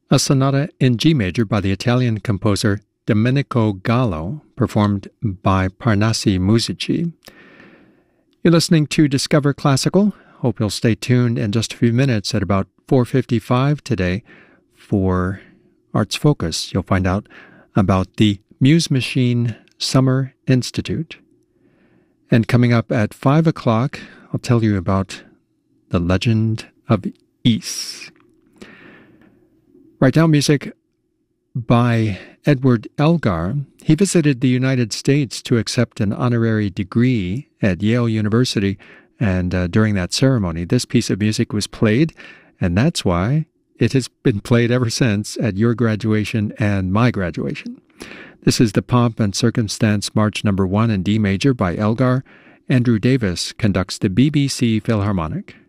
a sonata in G major by the Italian composer Domenico Gallo, performed by Parnassi Musici. You're listening to Discover Classical. Hope you'll stay tuned in just a few minutes at about 4:55 today for Arts Focus. You'll find out about the Muse Machine Summer Institute. And coming up at 5 o'clock, I'll tell you about the Legend of Ys. Right now, music by Edward Elgar. He visited the United States to accept an honorary degree at Yale University, and during that ceremony, this piece of music was played, and that's why it has been played ever since at your graduation and my graduation. This is the Pomp and Circumstance March No. 1 in D major by Elgar. Andrew Davis conducts the BBC Philharmonic.